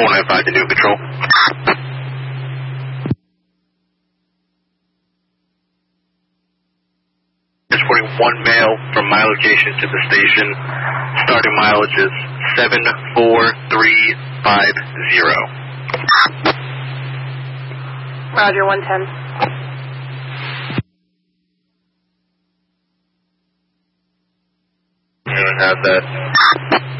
495 to New Control. Transporting one male from my location to the station. Starting mileage is 74350. Roger, 110. I have that.